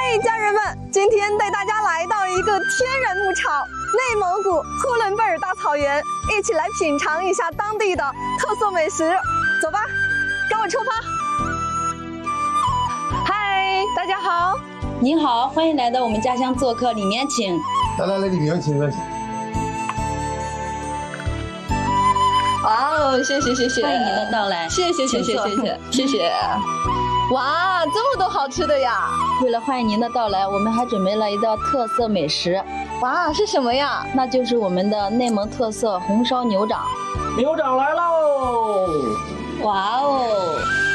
家人们，今天带大家来到一个天然牧场——内蒙古呼伦贝尔大草原，一起来品尝一下当地的特色美食。走吧，跟我出发！嗨，大家好！ 您好，欢迎来到我们家乡做客，里面请。 来，里面请。 哇哦，谢谢， 欢迎您的到来， 谢谢。哇，这么多好吃的呀！ 为了欢迎您的到来，我们还准备了一道特色美食。 哇，是什么呀？ 那就是我们的内蒙特色红烧牛掌。 牛掌来喽！ 哇哦！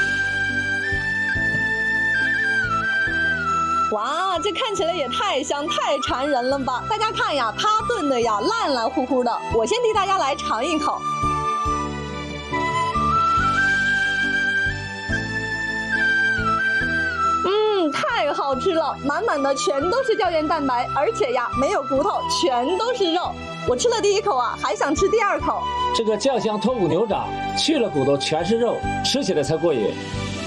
哇，这看起来也太香太馋人了吧！大家看呀，它炖的呀烂烂乎乎的，我先替大家来尝一口。太好吃了，满满的全都是胶原蛋白，而且呀没有骨头，全都是肉。我吃了第一口啊，还想吃第二口。 这个酱香脱骨牛掌去了骨头，全是肉，吃起来才过瘾。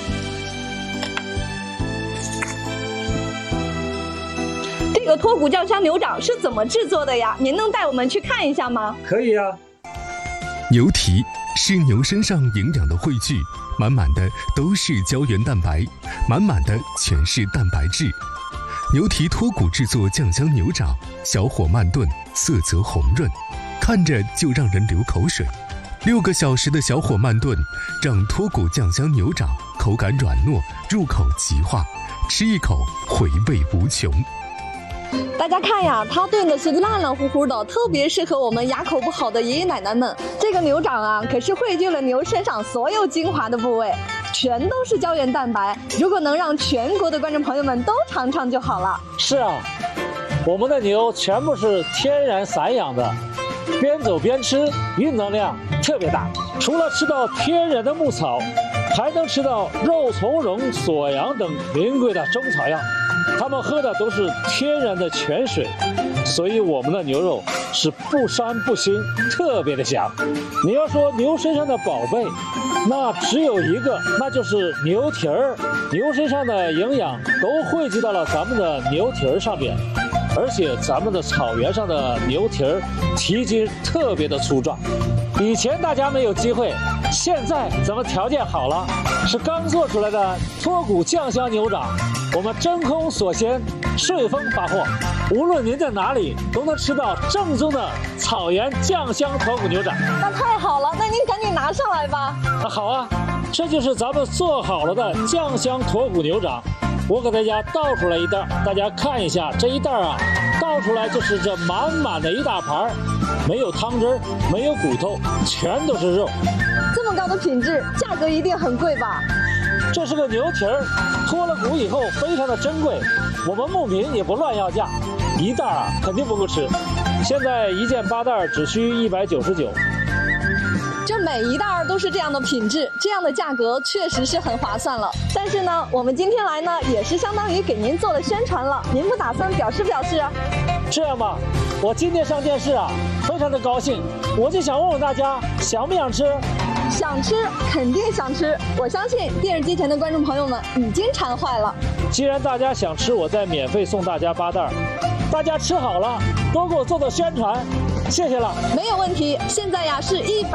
这个脱骨酱香牛掌是怎么制作的呀？您能带我们去看一下吗？ 可以啊。 牛蹄是牛身上营养的汇聚，满满的都是胶原蛋白，满满的全是蛋白质。牛蹄脱骨制作酱香牛掌，小火慢炖，色泽红润，看着就让人流口水。6个小时的小火慢炖，让脱骨酱香牛掌口感软糯，入口即化，吃一口回味无穷。 大家看呀，它炖的是烂烂乎乎的，特别适合我们牙口不好的爷爷奶奶们。这个牛掌啊，可是汇聚了牛身上所有精华的部位，全都是胶原蛋白。如果能让全国的观众朋友们都尝尝就好了。 是啊，我们的牛全部是天然散养的，边走边吃，运动量特别大。除了吃到天然的牧草，还能吃到肉苁蓉、锁阳等名贵的中草药。他们喝的都是天然的泉水，所以我们的牛肉是不膻不腥，特别的香。你要说牛身上的宝贝，那只有一个，那就是牛蹄儿。牛身上的营养都汇集到了咱们的牛蹄儿上面，而且咱们的草原上的牛蹄儿蹄筋特别的粗壮。以前大家没有机会，现在咱们条件好了，是刚做出来的脱骨酱香牛掌，我们真空锁鲜，顺丰发货，无论您在哪里都能吃到正宗的草原酱香脱骨牛掌。 那太好了，那您赶紧拿上来吧。 好啊，这就是咱们做好了的酱香脱骨牛掌。我给大家倒出来一袋，大家看一下这一袋啊，倒出来就是这满满的一大盘，没有汤汁，没有骨头，全都是肉。 这么高的品质，价格一定很贵吧？ 这是个牛蹄儿，脱了骨以后非常的珍贵，我们牧民也不乱要价，一袋啊肯定不够吃。现在一件8袋只需199。 这每一袋都是这样的品质，这样的价格确实是很划算了。但是呢，我们今天来呢，也是相当于给您做了宣传了。您不打算表示？ 这样吧，我今天上电视啊，非常的高兴，我就想问问大家，想不想吃？ 想吃，肯定想吃。我相信电视机前的观众朋友们已经馋坏了。 既然大家想吃，我再免费送大家8袋。大家吃好了，多给我做宣传，谢谢了。 没有问题，现在呀是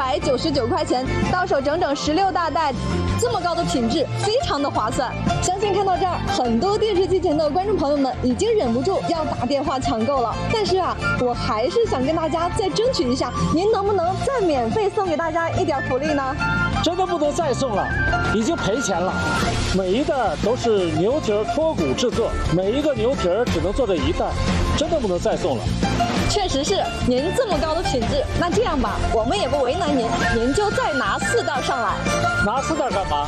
199块钱，到手整整16大袋，这么高的品质，非常的划算。相信看到这儿，很多电视机前的观众朋友们已经忍不住要打电话抢购了。但是啊，我还是想跟大家再争取一下，您能不能再免费送给大家一点福利呢？ 真的不能再送了，已经赔钱了。每一袋都是牛蹄儿脱骨制作，每一个牛蹄儿只能做这一袋，真的不能再送了。 确实是，您这么高的品质，那这样吧，我们也不为难您，您就再拿4袋上来。 拿4袋干嘛？